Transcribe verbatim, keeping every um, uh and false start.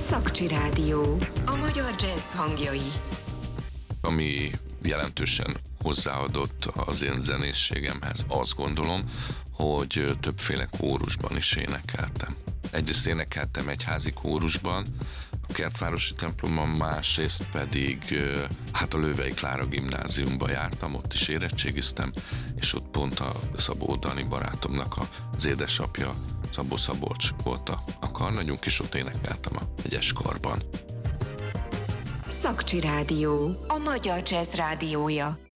Szakcsi Rádió. A magyar jazz hangjai. Ami jelentősen hozzáadott az én zenészségemhez, azt gondolom, hogy többféle kórusban is énekeltem. Egyrészt énekeltem egyházi kórusban, a Kertvárosi templomban, másrészt pedig hát a Lővei Klára gimnáziumba jártam, ott is érettségiztem, és ott pont a Szabó Dani barátomnak az édesapja, Szabó Szabolcs volt a, a karnagyunk, és ott énekeltem a hegyes karban. Szakcsi Rádió. A magyar jazz rádiója.